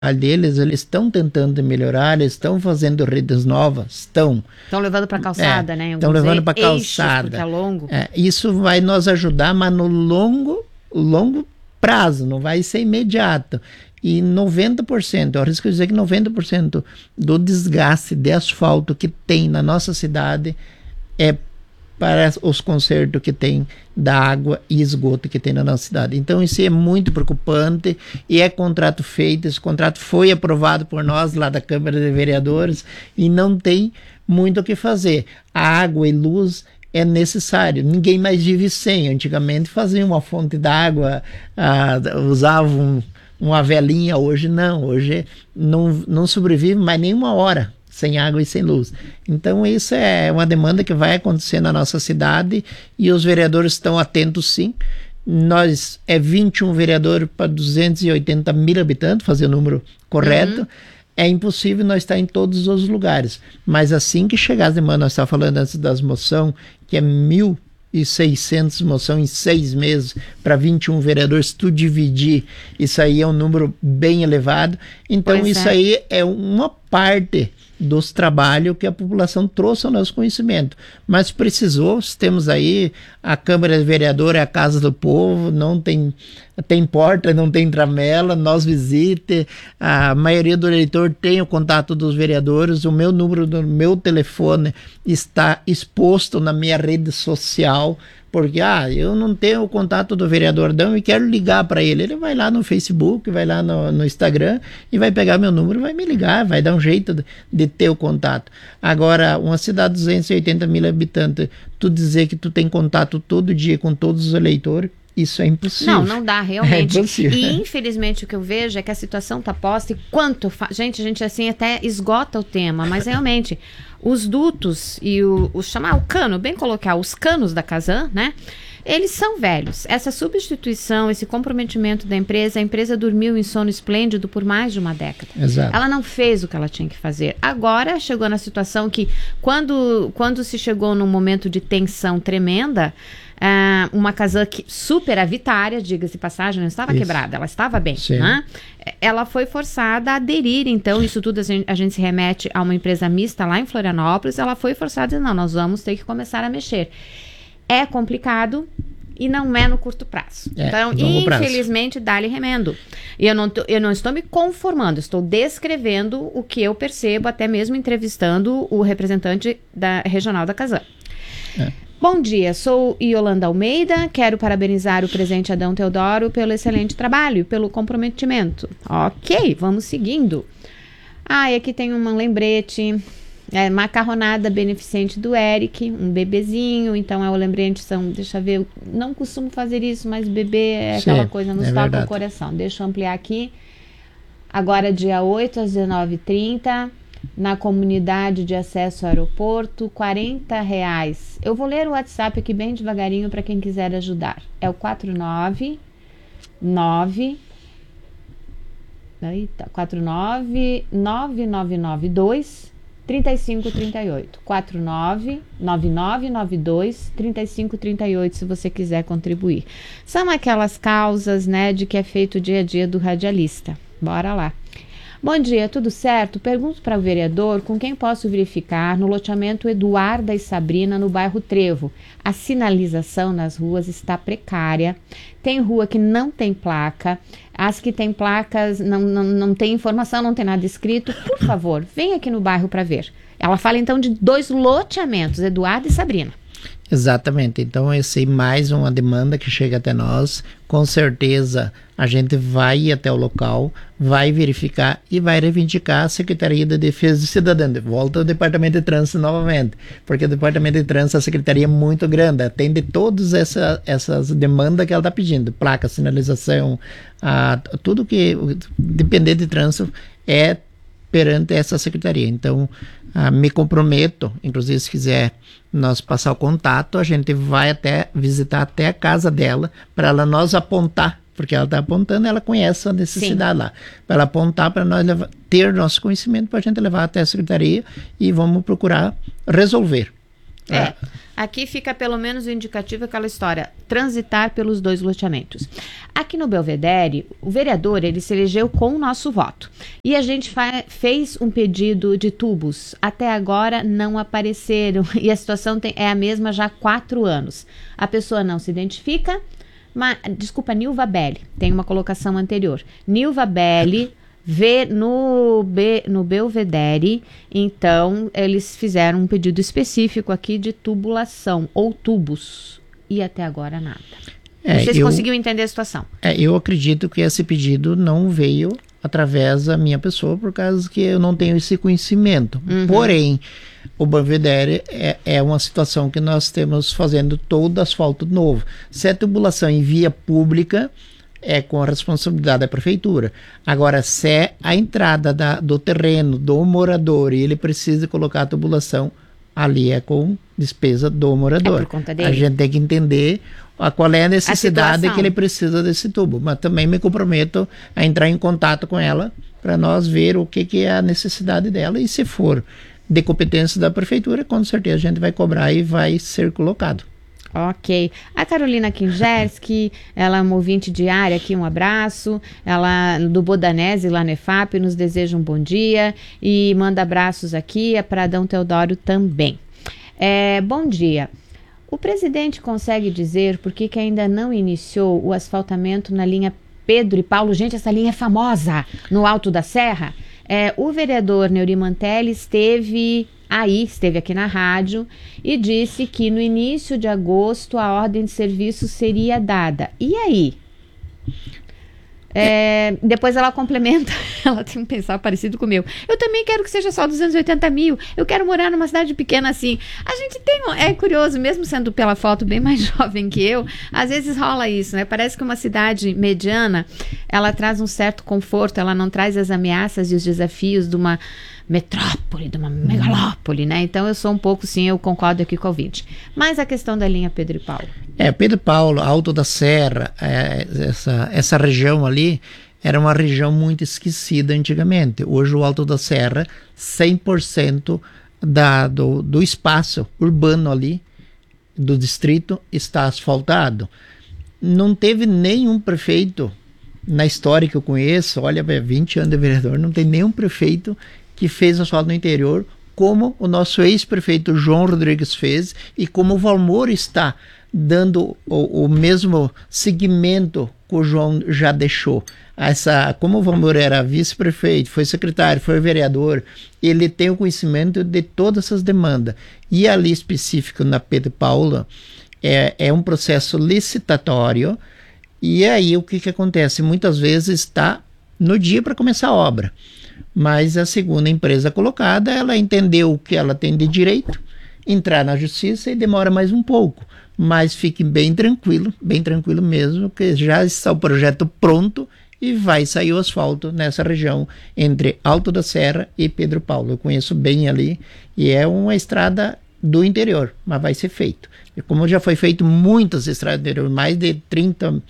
deles, eles estão tentando melhorar, eles estão fazendo redes novas, estão levando para calçada, né? Estão levando para calçada. Porque é longo. Isso vai nos ajudar, mas no longo prazo, não vai ser imediato. E 90%, eu arrisco dizer que 90% do desgaste de asfalto que tem na nossa cidade é para os consertos que tem da água e esgoto que tem na nossa cidade. Então isso é muito preocupante e é contrato feito, esse contrato foi aprovado por nós lá da Câmara de Vereadores e não tem muito o que fazer. A água e luz é necessário, ninguém mais vive sem. Antigamente fazia uma fonte d'água, usavam uma velinha, hoje não, hoje não sobrevive mais nem uma hora sem água e sem luz. Então isso é uma demanda que vai acontecer na nossa cidade e os vereadores estão atentos sim. Nós 21 vereadores para 280 mil habitantes, fazer o número correto. É impossível nós estar em todos os lugares, mas assim que chegar as demandas, nós estávamos falando antes das moções, que é 1.600 moções em 6 meses para 21 vereadores, se tu dividir, isso aí é um número bem elevado. Então isso aí é uma parte dos trabalhos que a população trouxe ao nosso conhecimento, mas precisou, temos aí a Câmara de Vereadores, é a Casa do Povo, não tem porta, não tem tramela, nós visite, a maioria do eleitor tem o contato dos vereadores, o meu número do meu telefone está exposto na minha rede social, porque eu não tenho o contato do vereador Adão e quero ligar para ele. Ele vai lá no Facebook, vai lá no Instagram e vai pegar meu número, vai me ligar, vai dar um jeito de ter o contato. Agora, uma cidade de 280 mil habitantes, tu dizer que tu tem contato todo dia com todos os eleitores, isso é impossível. Não dá, realmente. É impossível. E infelizmente o que eu vejo é que a situação está posta e gente assim até esgota o tema, mas realmente os dutos e o cano, bem colocar, os canos da Casan, né? Eles são velhos. Essa substituição, esse comprometimento da empresa, a empresa dormiu em sono esplêndido por mais de uma década. Exato. Ela não fez o que ela tinha que fazer. Agora chegou na situação que quando se chegou num momento de tensão tremenda, uma Casan superavitária, diga-se de passagem, não estava quebrada, ela estava bem, né? Ela foi forçada a aderir, então isso tudo a gente se remete a uma empresa mista lá em Florianópolis, ela foi forçada a dizer, não, nós vamos ter que começar a mexer. É complicado e não é no curto prazo. Então, infelizmente, dá-lhe remendo. E eu não estou me conformando, estou descrevendo o que eu percebo, até mesmo entrevistando o representante regional da Casan. Bom dia, sou Yolanda Almeida, quero parabenizar o presidente Adão Teodoro pelo excelente trabalho e pelo comprometimento. Ok, vamos seguindo. E aqui tem um lembrete, macarronada beneficente do Eric, um bebezinho, então é o lembrete, deixa eu ver, não costumo fazer isso, mas bebê é aquela coisa, nos toca o coração. Deixa eu ampliar aqui. Agora dia 8 às 19h30, na comunidade de acesso ao aeroporto, R$40. Eu vou ler o WhatsApp aqui bem devagarinho para quem quiser ajudar. É o 49992-3538. 4999992-3538, se você quiser contribuir. São aquelas causas, né, de que é feito o dia a dia do radialista. Bora lá. Bom dia, tudo certo? Pergunto para o vereador com quem posso verificar no loteamento Eduarda e Sabrina, no bairro Trevo. A sinalização nas ruas está precária, tem rua que não tem placa, as que tem placas não tem informação, não tem nada escrito. Por favor, vem aqui no bairro para ver. Ela fala então de 2 loteamentos, Eduarda e Sabrina. Exatamente, então essa é mais uma demanda que chega até nós, com certeza a gente vai até o local, vai verificar e vai reivindicar a Secretaria de Defesa do Cidadão. Volta ao Departamento de Trânsito novamente, porque o Departamento de Trânsito, a Secretaria é muito grande, atende todas essas demandas que ela está pedindo, placa, sinalização, tudo que depender de trânsito é perante essa secretaria. Então, me comprometo, inclusive se quiser nós passar o contato, a gente vai visitar até a casa dela, para ela nos apontar, porque ela está apontando, ela conhece a necessidade lá, para ela apontar, para nós ter nosso conhecimento, para a gente levar até a secretaria e vamos procurar resolver Aqui fica pelo menos o indicativo, aquela história, transitar pelos 2 loteamentos. Aqui no Belvedere, o vereador, ele se elegeu com o nosso voto. E a gente fez um pedido de tubos. Até agora não apareceram. E a situação é a mesma já há 4 anos. A pessoa não se identifica, mas, desculpa, Nilva Belli, tem uma colocação anterior. Nilva Belli... no Belvedere, então eles fizeram um pedido específico aqui de tubulação ou tubos e até agora nada. Vocês conseguiram entender a situação? Eu acredito que esse pedido não veio através da minha pessoa por causa que eu não tenho esse conhecimento. Porém, o Belvedere é uma situação que nós temos fazendo todo asfalto novo. Se é tubulação em via pública, é com a responsabilidade da prefeitura. Agora, se é a entrada do terreno do morador e ele precisa colocar a tubulação, ali é com despesa do morador. É por conta dele. A gente tem que entender qual é a necessidade que ele precisa desse tubo. Mas também me comprometo a entrar em contato com ela para nós ver o que é a necessidade dela e se for de competência da prefeitura, com certeza a gente vai cobrar e vai ser colocado. Ok. A Carolina Kingerski, ela é uma ouvinte diária aqui, um abraço. Ela do Bodanese, lá no EFAP, nos deseja um bom dia e manda abraços aqui para Adão Teodoro também. Bom dia. O presidente consegue dizer por que ainda não iniciou o asfaltamento na linha Pedro e Paulo? Gente, essa linha é famosa, no Alto da Serra. O vereador Neuri Mantelli esteve aqui na rádio e disse que no início de agosto a ordem de serviço seria dada. E aí? Depois ela complementa, ela tem um pensar parecido com o meu. Eu também quero que seja só 280 mil, eu quero morar numa cidade pequena assim. A gente tem, é curioso, mesmo sendo pela foto bem mais jovem que eu, às vezes rola isso, né? Parece que uma cidade mediana, ela traz um certo conforto, ela não traz as ameaças e os desafios de uma metrópole, de uma megalópole, né? Então eu sou um pouco, sim, eu concordo aqui com o ouvinte. Mas a questão da linha Pedro e Paulo. Pedro e Paulo, Alto da Serra, essa região ali era uma região muito esquecida antigamente. Hoje o Alto da Serra, 100% do espaço urbano ali, do distrito, está asfaltado. Não teve nenhum prefeito, na história que eu conheço, olha, 20 anos de vereador, não tem nenhum prefeito que fez asfalto no interior, como o nosso ex-prefeito João Rodrigues fez e como o Valmor está dando o mesmo segmento que o João já deixou. Como o Valmor era vice-prefeito, foi secretário, foi vereador, ele tem o conhecimento de todas essas demandas. E ali específico na Pedro Paulo, é um processo licitatório, e aí o que acontece? Muitas vezes está no dia para começar a obra. Mas a segunda empresa colocada, ela entendeu que ela tem de direito, entrar na justiça e demora mais um pouco. Mas fique bem tranquilo mesmo, que já está o projeto pronto e vai sair o asfalto nessa região entre Alto da Serra e Pedro Paulo. Eu conheço bem ali e é uma estrada do interior, mas vai ser feito. E como já foi feito muitas estradas do interior, mais de 30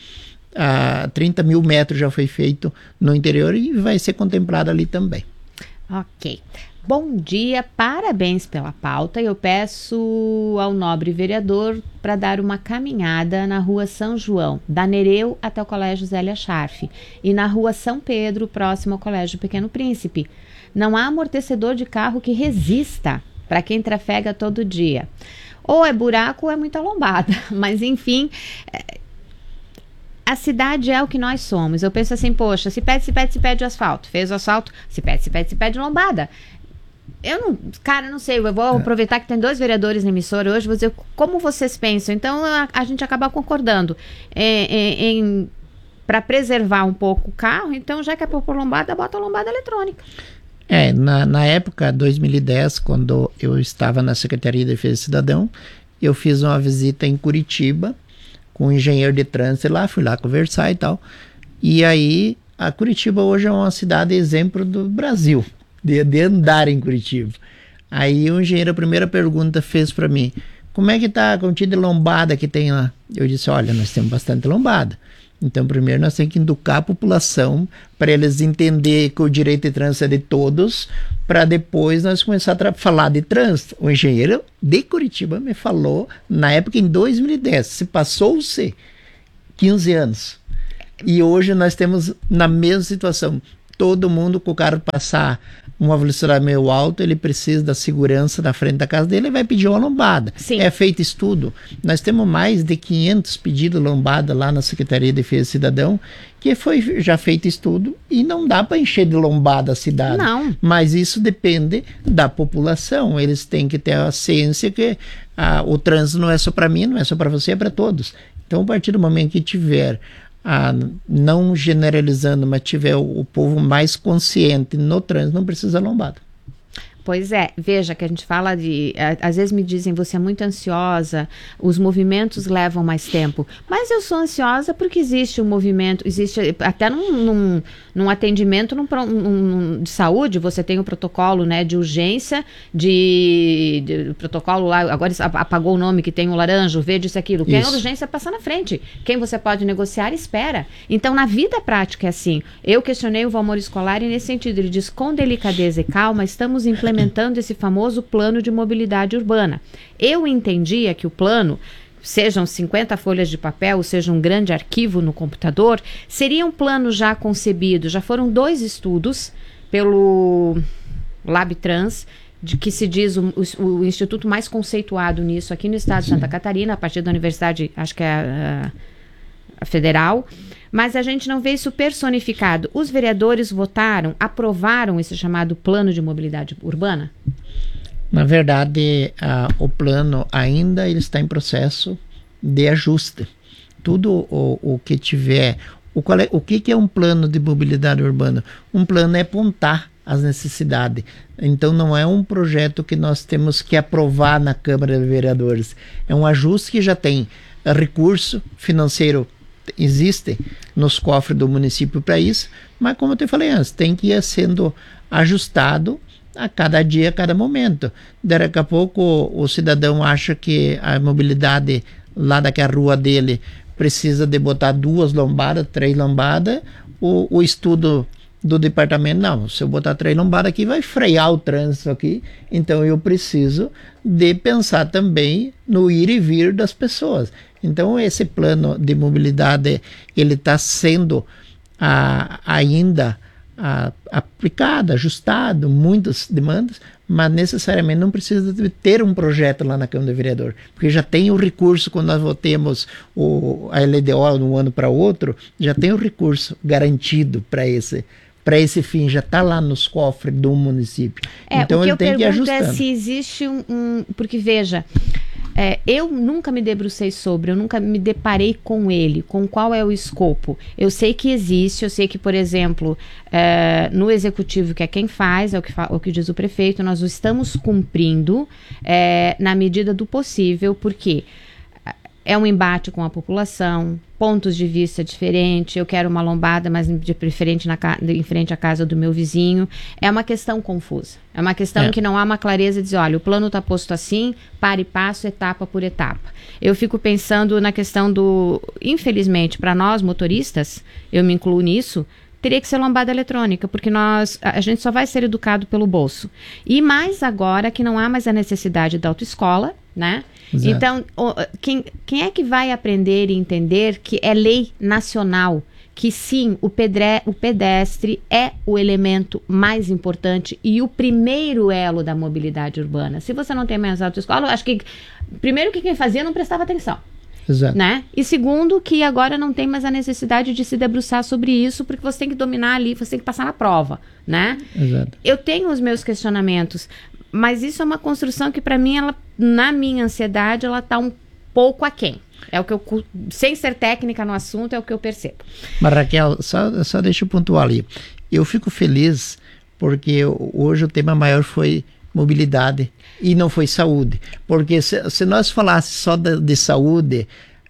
mil metros já foi feito no interior e vai ser contemplado ali também. Ok. Bom dia, parabéns pela pauta. Eu peço ao nobre vereador para dar uma caminhada na rua São João, da Nereu até o Colégio Zélia Scharf, e na rua São Pedro, próximo ao Colégio Pequeno Príncipe. Não há amortecedor de carro que resista para quem trafega todo dia. Ou é buraco ou é muita lombada, mas enfim... A cidade é o que nós somos. Eu penso assim, poxa, se pede o asfalto. Fez o asfalto, se pede lombada. Não sei, eu vou aproveitar que tem 2 vereadores na emissora hoje, vou dizer como vocês pensam. Então, a gente acaba concordando para preservar um pouco o carro, então já que é por lombada, bota a lombada eletrônica. Na época, 2010, quando eu estava na Secretaria de Defesa do Cidadão, eu fiz uma visita em Curitiba, com um engenheiro de trânsito lá, fui lá conversar e tal. E aí, a Curitiba hoje é uma cidade exemplo do Brasil, de andar em Curitiba. Aí o engenheiro, a primeira pergunta fez para mim, como é que tá a quantidade de lombada que tem lá? Eu disse, olha, nós temos bastante lombada, Então, primeiro nós temos que educar a população para eles entenderem que o direito de trânsito é de todos, para depois nós começar a falar de trânsito. O engenheiro de Curitiba me falou, na época em 2010, se passou-se 15 anos. E hoje nós temos na mesma situação. Todo mundo, com o carro passar uma velocidade meio alta, ele precisa da segurança da frente da casa dele e vai pedir uma lombada. Sim. É feito estudo. Nós temos mais de 500 pedidos de lombada lá na Secretaria de Defesa do Cidadão, que foi já feito estudo e não dá para encher de lombada a cidade. Não. Mas isso depende da população. Eles têm que ter a ciência que o trânsito não é só para mim, não é só para você, é para todos. Então, a partir do momento que tiver não generalizando, mas tiver o povo mais consciente no trânsito, não precisa lombada. Pois é, veja que a gente fala às vezes me dizem, você é muito ansiosa, os movimentos levam mais tempo, mas eu sou ansiosa porque existe um movimento, existe até num atendimento de saúde, você tem o protocolo, né, de urgência, de protocolo lá, agora apagou o nome, que tem o laranja, o verde, isso, aquilo, quem é urgência passa na frente, quem você pode negociar, espera. Então, na vida prática é assim. Eu questionei o Valmor Scolari nesse sentido, ele diz, com delicadeza e calma, estamos implementando esse famoso plano de mobilidade urbana. Eu entendia que o plano, sejam 50 folhas de papel, seja um grande arquivo no computador, seria um plano já concebido. Já foram 2 estudos pelo LabTrans, de que se diz o instituto mais conceituado nisso aqui no estado de Santa Catarina, a partir da universidade, acho que é a Federal, mas a gente não vê isso personificado. Os vereadores votaram, aprovaram esse chamado plano de mobilidade urbana? Na verdade, o plano ainda ele está em processo de ajuste. Tudo o que tiver... O que é um plano de mobilidade urbana? Um plano é apontar as necessidades. Então, não é um projeto que nós temos que aprovar na Câmara de Vereadores. É um ajuste que já tem recurso financeiro, existe nos cofres do município para isso, mas como eu te falei antes, tem que ir sendo ajustado a cada dia, a cada momento. Daqui a pouco o cidadão acha que a mobilidade lá daquela rua dele precisa de botar 2 lombadas, 3 lombadas, o estudo do departamento, não, se eu botar 3 lombadas aqui vai frear o trânsito aqui, então eu preciso de pensar também no ir e vir das pessoas. Então esse plano de mobilidade ele está sendo ainda aplicado, ajustado, muitas demandas, mas necessariamente não precisa ter um projeto lá na Câmara de Vereador, porque já tem o recurso, quando nós votemos a LDO de um ano para outro, já tem o recurso garantido para esse fim, já está lá nos cofres do município. Então ele tem que ir ajustando. O que eu pergunto é se existe porque veja, eu nunca me debrucei sobre, eu nunca me deparei com ele, com qual é o escopo. Eu sei que existe, eu sei que, por exemplo, no executivo, que é quem faz, é o que diz o prefeito, nós o estamos cumprindo na medida do possível, porque é um embate com a população, pontos de vista diferentes, eu quero uma lombada, mas de preferente em frente à casa do meu vizinho. É uma questão confusa. É uma questão que não há uma clareza de dizer, olha, o plano está posto assim, para e passo, etapa por etapa. Eu fico pensando na questão infelizmente, para nós motoristas, eu me incluo nisso, teria que ser lombada eletrônica, porque a gente só vai ser educado pelo bolso. E mais agora que não há mais a necessidade da autoescola, né? Exato. Então, quem é que vai aprender e entender que é lei nacional, que sim, o pedestre é o elemento mais importante e o primeiro elo da mobilidade urbana? Se você não tem mais autoescola, eu acho que, primeiro, que quem fazia não prestava atenção. Exato. Né? E segundo, que agora não tem mais a necessidade de se debruçar sobre isso, porque você tem que dominar ali, você tem que passar na prova, né? Exato. Eu tenho os meus questionamentos, mas isso é uma construção que, para mim, na minha ansiedade, ela está um pouco aquém. É o que eu, sem ser técnica no assunto, é o que eu percebo. Mas, Raquel, só deixa eu pontuar ali. Eu fico feliz porque hoje o tema maior foi mobilidade e não foi saúde. Porque se nós falássemos só de saúde,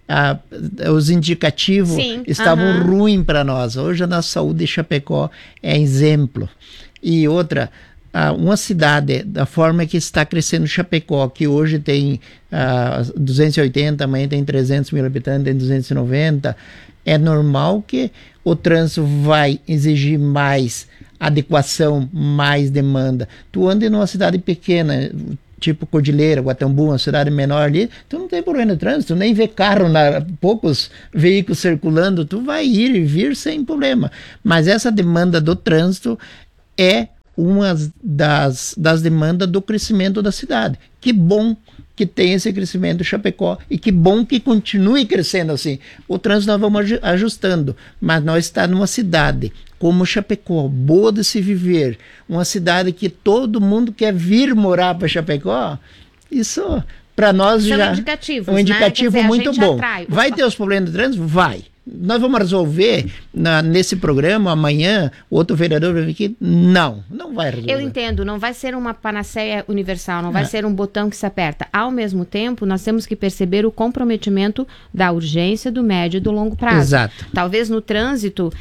os indicativos estavam ruins para nós. Hoje a nossa saúde de Chapecó é exemplo. E outra, uma cidade, da forma que está crescendo Chapecó, que hoje tem 280, amanhã tem 300 mil habitantes, tem 290, é normal que o trânsito vai exigir mais adequação, mais demanda. Tu anda numa cidade pequena, tipo Cordilheira, Guatambu, uma cidade menor ali, tu não tem problema de trânsito, nem vê carro, poucos veículos circulando, tu vai ir e vir sem problema. Mas essa demanda do trânsito é uma das demandas do crescimento da cidade. Que bom que tem esse crescimento do Chapecó e que bom que continue crescendo assim. O trânsito nós vamos ajustando, mas nós estamos numa cidade como Chapecó, boa de se viver, uma cidade que todo mundo quer vir morar para Chapecó, isso para nós são já indicativos, é um indicativo, né? muito bom. Atrai. Vai ter os problemas de trânsito? Vai. Nós vamos resolver nesse programa amanhã, outro vereador vai vir aqui? Não vai resolver. Eu entendo, não vai ser uma panaceia universal, não vai ser um botão que se aperta. Ao mesmo tempo, nós temos que perceber o comprometimento da urgência, do médio e do longo prazo. Exato. Talvez no trânsito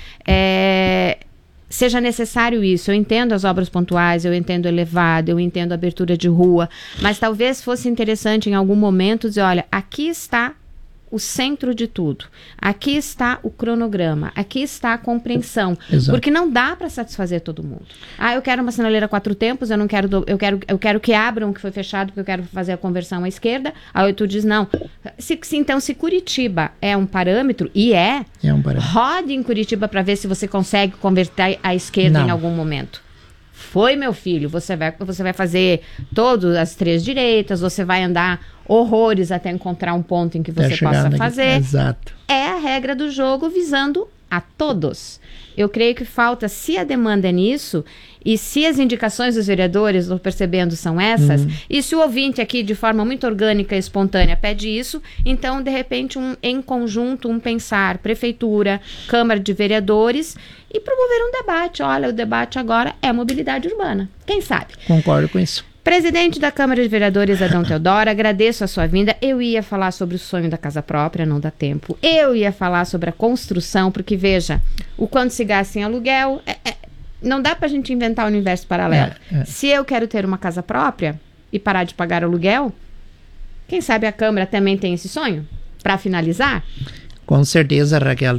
seja necessário isso. Eu entendo as obras pontuais, eu entendo elevado, eu entendo a abertura de rua, mas talvez fosse interessante em algum momento dizer, olha, aqui está o centro de tudo. Aqui está o cronograma, aqui está a compreensão. Exato. Porque não dá para satisfazer todo mundo. Eu quero uma sinaleira 4 tempos, eu quero que abram o que foi fechado, porque eu quero fazer a conversão à esquerda. Aí tu diz, não. Então, se Curitiba é um parâmetro, e é um parâmetro. Rode em Curitiba para ver se você consegue converter à esquerda em algum momento. Foi, meu filho, você vai fazer todas as 3 direitas, você vai andar horrores até encontrar um ponto em que você possa fazer. Exato. É a regra do jogo visando a todos. Eu creio que falta, se a demanda é nisso, e se as indicações dos vereadores, estou percebendo, são essas, e se o ouvinte aqui, de forma muito orgânica e espontânea, pede isso, então, de repente, em conjunto, pensar, prefeitura, Câmara de Vereadores, e promover um debate. Olha, o debate agora é mobilidade urbana. Quem sabe? Concordo com isso. Presidente da Câmara de Vereadores, Adão Teodoro, agradeço a sua vinda. Eu ia falar sobre o sonho da casa própria, não dá tempo. Eu ia falar sobre a construção, porque veja, o quanto se gasta em aluguel, não dá pra gente inventar um universo paralelo. Se eu quero ter uma casa própria e parar de pagar aluguel, quem sabe a Câmara também tem esse sonho? Para finalizar? Com certeza, Raquel,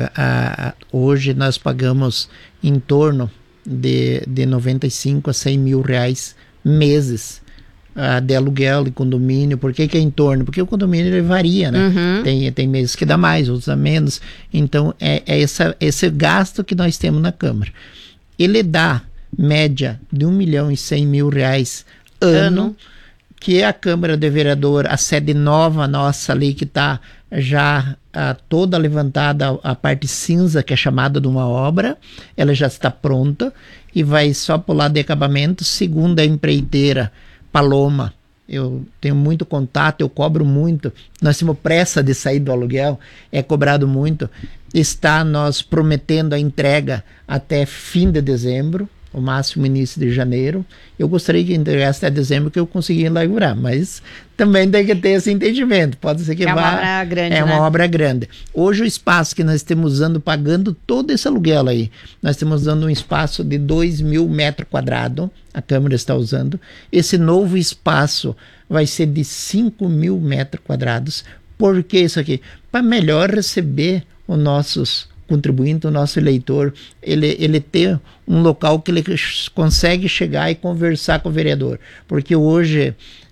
hoje nós pagamos em torno de 95 a 100 mil reais meses de aluguel, de condomínio. Por que é em torno? Porque o condomínio ele varia, né? Tem meses que dá mais, outros dá menos. Então, esse gasto que nós temos na Câmara. Ele dá média de 1.100.000 reais ano, que a Câmara de Vereador, a sede nova nossa ali, que está já toda levantada, a parte cinza, que é chamada de uma obra, ela já está pronta e vai só pular de acabamento. Segundo a empreiteira Paloma, eu tenho muito contato, eu cobro muito, nós temos pressa de sair do aluguel, é cobrado muito, está nós prometendo a entrega até fim de dezembro, o máximo início de janeiro. Eu gostaria que entregasse até dezembro, que eu conseguia inaugurar, mas também tem que ter esse entendimento. Pode ser que uma obra grande, é uma obra grande. Hoje o espaço que nós estamos usando, pagando todo esse aluguel aí, nós estamos usando um espaço de 2.000 metros quadrados, a Câmara está usando. Esse novo espaço vai ser de 5.000 metros quadrados. Por que isso aqui? Para melhor receber os nossos contribuinte, o nosso eleitor, ele ter um local que ele consegue chegar e conversar com o vereador, porque hoje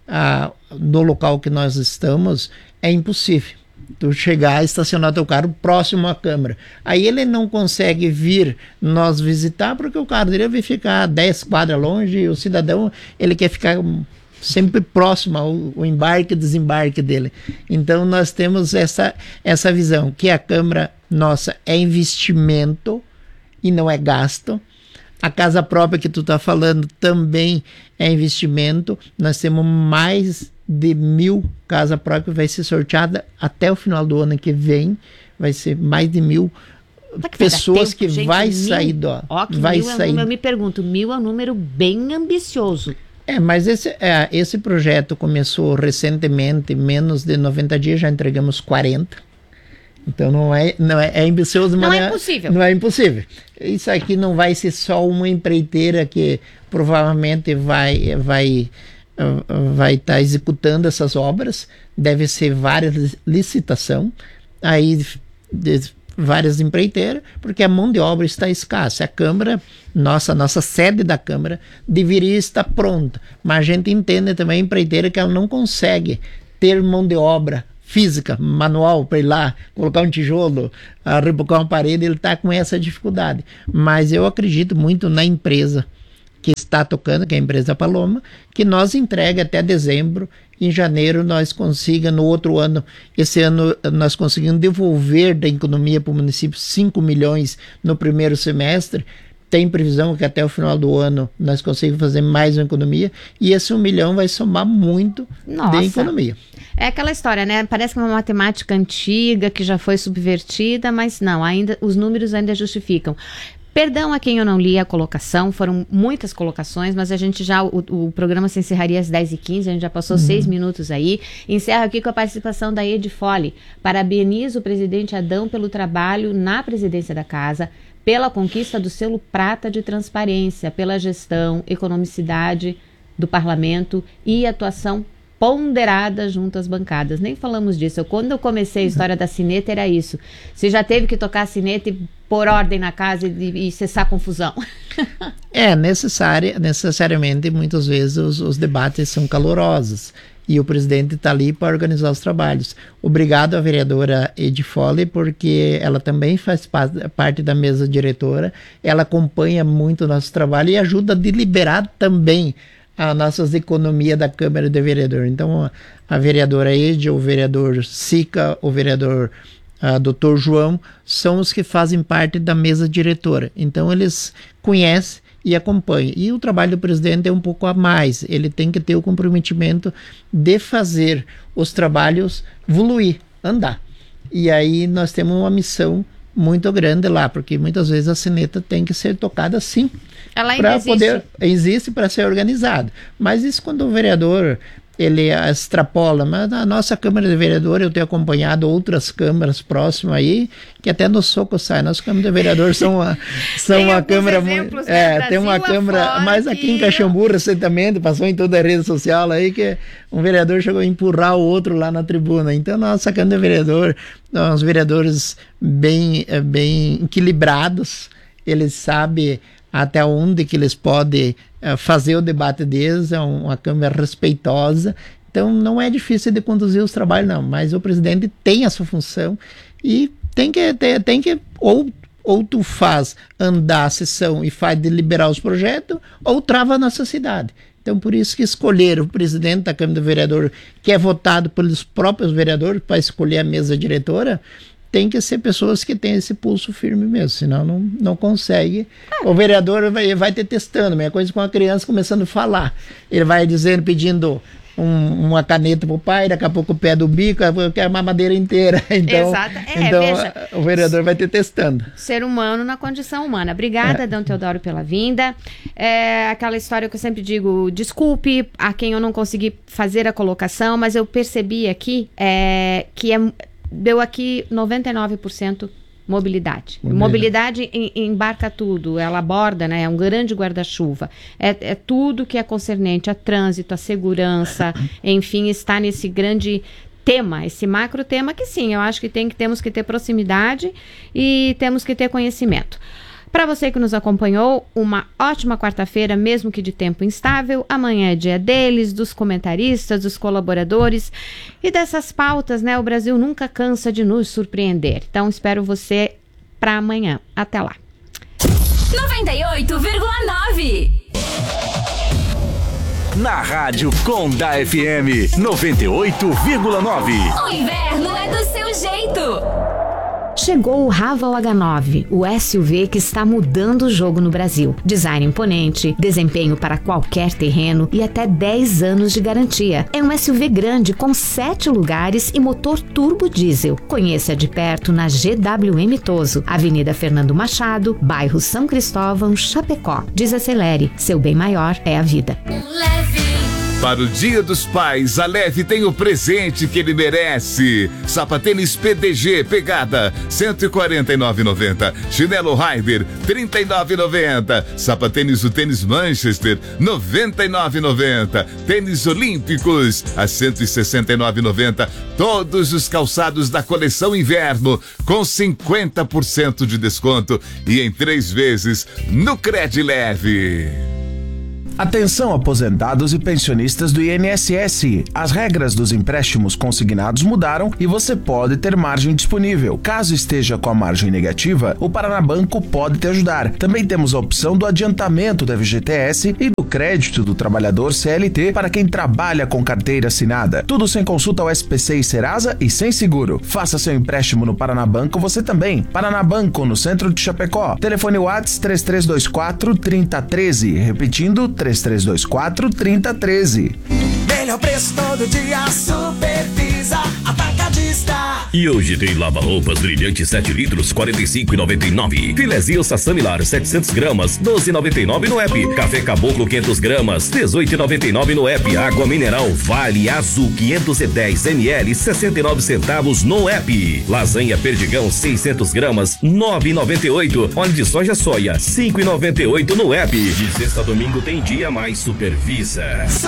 no local que nós estamos é impossível tu chegar e estacionar teu carro próximo à Câmara, aí ele não consegue vir nos visitar porque o carro dele vai ficar 10 quadras longe e o cidadão ele quer ficar sempre próximo ao embarque e desembarque dele. Então nós temos essa visão, que a Câmara nossa é investimento e não é gasto. A casa própria que tu está falando também é investimento. Nós temos mais de 1.000 casas próprias que vai ser sorteada até o final do ano que vem. Vai ser mais de 1.000 pessoas que vai sair do... vai sair. Eu me pergunto, 1.000 é um número bem ambicioso. Mas esse projeto começou recentemente, menos de 90 dias, já entregamos 40. Então não é ambicioso, mas não é impossível. Não é impossível. Isso aqui não vai ser só uma empreiteira que provavelmente vai estar executando essas obras. Deve ser várias licitações, aí várias empreiteiras, porque a mão de obra está escassa. A Câmara, nossa sede da Câmara, deveria estar pronta, mas a gente entende também a empreiteira que ela não consegue ter mão de obra física, manual, para ir lá, colocar um tijolo, rebocar uma parede, ele está com essa dificuldade. Mas eu acredito muito na empresa que está tocando, que é a empresa Paloma, que nós entregue até dezembro. Em janeiro nós consiga, no outro ano, esse ano nós conseguimos devolver da economia para o município 5 milhões no primeiro semestre. Tem previsão que até o final do ano nós consigamos fazer mais uma economia, e esse 1 milhão vai somar muito de economia. É aquela história, né? Parece que é uma matemática antiga que já foi subvertida, mas não, ainda os números ainda justificam. Perdão a quem eu não li a colocação, foram muitas colocações, mas a gente já, o programa se encerraria às 10h15, a gente já passou 6 minutos aí. Encerro aqui com a participação da Edi Fole. Parabenizo o presidente Adão pelo trabalho na presidência da casa, pela conquista do selo prata de transparência, pela gestão, economicidade do parlamento e atuação ponderada junto às bancadas. Nem falamos disso. Quando eu comecei a história da sineta, era isso. Você já teve que tocar a sineta e pôr ordem na casa e cessar a confusão. É necessariamente, muitas vezes os debates são calorosos e o presidente está ali para organizar os trabalhos. Obrigado à vereadora Edi Fole, porque ela também faz parte da mesa diretora, ela acompanha muito o nosso trabalho e ajuda a deliberar também as nossas economias da Câmara de Vereador. Então, a vereadora Edi, o vereador Sica, o vereador Dr. João, são os que fazem parte da mesa diretora. Então, eles conhecem e acompanham. E o trabalho do presidente é um pouco a mais. Ele tem que ter o comprometimento de fazer os trabalhos evoluir, andar. E aí nós temos uma missão muito grande lá, porque muitas vezes a sineta tem que ser tocada sim. Ela ainda existe para ser organizado. Mas isso quando o vereador ele extrapola, mas na nossa Câmara de Vereador eu tenho acompanhado outras câmaras próximas aí, que até no soco sai. Nossa Câmara de Vereador são uma câmara muito... tem uma câmara, mas aqui em Caxambu recentemente, passou em toda a rede social aí, que um vereador chegou a empurrar o outro lá na tribuna. Então nossa Câmara de Vereador, os vereadores bem equilibrados, eles sabem até onde que eles podem fazer o debate deles, é uma Câmara respeitosa, então não é difícil de conduzir os trabalhos não, mas o presidente tem essa função e tem que ou tu faz andar a sessão e faz deliberar os projetos, ou trava a nossa cidade. Então por isso que escolher o presidente da Câmara do Vereador, que é votado pelos próprios vereadores para escolher a mesa diretora, tem que ser pessoas que têm esse pulso firme mesmo, senão não consegue. O vereador vai ter testando, mesma coisa com a criança começando a falar. Ele vai dizendo, pedindo uma caneta para o pai, daqui a pouco o pé do bico, quer uma madeira inteira. Então, veja, o vereador vai ter testando. Ser humano na condição humana. Obrigada, Adão Teodoro, pela vinda. Aquela história que eu sempre digo, desculpe a quem eu não consegui fazer a colocação, mas eu percebi aqui que deu aqui 99% mobilidade. Mobilidade embarca tudo, ela aborda, né? É um grande guarda-chuva. É tudo que é concernente a trânsito, a segurança, enfim, está nesse grande tema, esse macro tema que sim, eu acho que temos que ter proximidade e temos que ter conhecimento. Para você que nos acompanhou, uma ótima quarta-feira, mesmo que de tempo instável. Amanhã é dia deles, dos comentaristas, dos colaboradores e dessas pautas, né? O Brasil nunca cansa de nos surpreender. Então, espero você para amanhã. Até lá. 98,9 Na Rádio Conda FM 98,9. O inverno é do seu jeito. Chegou o Raval H9, o SUV que está mudando o jogo no Brasil. Design imponente, desempenho para qualquer terreno e até 10 anos de garantia. É um SUV grande com 7 lugares e motor turbo diesel. Conheça de perto na GWM Toso, Avenida Fernando Machado, bairro São Cristóvão, Chapecó. Desacelere, seu bem maior é a vida. Leve. Para o Dia dos Pais, a Leve tem o presente que ele merece. Sapatênis PDG Pegada, R$ 149,90. Chinelo Rider, R$ 39,90. Sapatênis o tênis Manchester, R$ 99,90. Tênis Olímpicos, a R$ 169,90. Todos os calçados da coleção inverno, com 50% de desconto e em 3 vezes no Cred Leve. Atenção, aposentados e pensionistas do INSS. As regras dos empréstimos consignados mudaram e você pode ter margem disponível. Caso esteja com a margem negativa, o Paraná Banco pode te ajudar. Também temos a opção do adiantamento da FGTS e do crédito do trabalhador CLT para quem trabalha com carteira assinada. Tudo sem consulta ao SPC e Serasa e sem seguro. Faça seu empréstimo no Paraná Banco você também. Paraná Banco, no centro de Chapecó. Telefone WhatsApp 3324-3013. Repetindo, 3324-3013. Melhor preço todo dia, Supervisa Atacadista. E hoje tem lava-roupas brilhante 7 litros, R$ 45,99. Filezinho Sassamilar 700 gramas, R$ 12,99 no app. Café Caboclo 500 gramas, R$ 18,99 no app. Água mineral Vale Azul 510 ml, 69 centavos no app. Lasanha Perdigão 600 gramas, R$ 9,98. Óleo de soja R$ 5,98 no app. De sexta a domingo tem dia mais Supervisa.